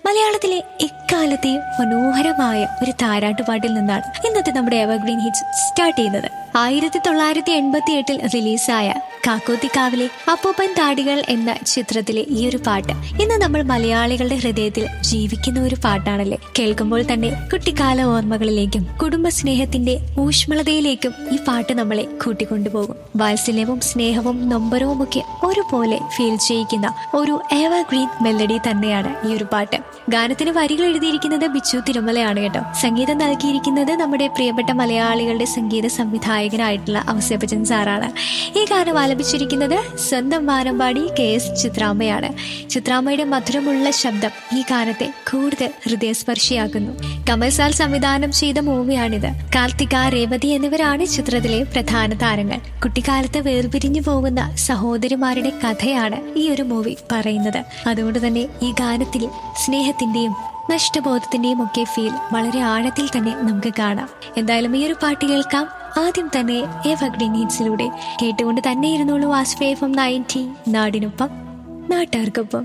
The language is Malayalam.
മലയാളത്തിലെ എക്കാലത്തെയും മനോഹരമായ ഒരു താരാട്ടുപാട്ടിൽ നിന്നാണ് ഇന്നത്തെ നമ്മുടെ എവർഗ്രീൻ ഹിറ്റ്സ് സ്റ്റാർട്ട് ചെയ്യുന്നത്. 1988 റിലീസായ കാക്കോത്തിക്കാവിലെ അപ്പൂപ്പൻ താടികൾ എന്ന ചിത്രത്തിലെ ഈ ഒരു പാട്ട് ഇന്ന് നമ്മൾ മലയാളികളുടെ ഹൃദയത്തിൽ ജീവിക്കുന്ന ഒരു പാട്ടാണല്ലേ. കേൾക്കുമ്പോൾ തന്നെ കുട്ടിക്കാല ഓർമ്മകളിലേക്കും കുടുംബ സ്നേഹത്തിന്റെ ഊഷ്മളതയിലേക്കും ഈ പാട്ട് നമ്മളെ കൂട്ടിക്കൊണ്ടുപോകും. വാത്സല്യവും സ്നേഹവും നൊമ്പരവും ഒക്കെ ഒരുപോലെ ഫീൽ ചെയ്യിക്കുന്ന ഒരു എവർഗ്രീൻ മെലഡി തന്നെയാണ് ഈ ഒരു പാട്ട്. ഗാനത്തിന് വരികൾ എഴുതിയിരിക്കുന്നത് ബിച്ചു തിരുമലയാണ് കേട്ടോ. സംഗീതം നൽകിയിരിക്കുന്നത് നമ്മുടെ പ്രിയപ്പെട്ട മലയാളികളുടെ സംഗീത സംവിധായകനായിട്ടുള്ള ഔസേപ്പച്ചൻ സാറാണ്. ഈ ഗാനം ആലപിച്ചിരിക്കുന്നത് സ്വന്തം വാനമ്പാടി KS ചിത്രാമ്മയാണ്. ചിത്രാമ്മയുടെ മധുരമുള്ള ശബ്ദം ഈ ഗാനത്തെ കൂടുതൽ ഹൃദയസ്പർശിയാക്കുന്നു. കമൽ സാൽ സംവിധാനം ചെയ്ത മൂവിയാണിത്. കാർത്തിക, രേവതി എന്നിവരാണ് ചിത്രത്തിലെ പ്രധാന താരങ്ങൾ. കുട്ടിക്കാലത്ത് വേർപിരിഞ്ഞു പോകുന്ന സഹോദരിമാരുടെ കഥയാണ് ഈ ഒരു മൂവി പറയുന്നത്. അതുകൊണ്ട് തന്നെ ഈ ഗാനത്തിൽ സ്നേഹത്തിന്റെയും നഷ്ടബോധത്തിന്റെയും ഒക്കെ ഫീൽ വളരെ ആഴത്തിൽ തന്നെ നമുക്ക് കാണാം. എന്തായാലും ഈ ഒരു പാട്ട് കേൾക്കാം. ആദ്യം തന്നെ എവർഗ്രീൻ ഹിറ്റ്സിലൂടെ കേട്ടുകൊണ്ട് തന്നെ ഇരുന്നോളൂ. ആശ്രയ FM 90 നാടിനൊപ്പം നാട്ടാർക്കൊപ്പം.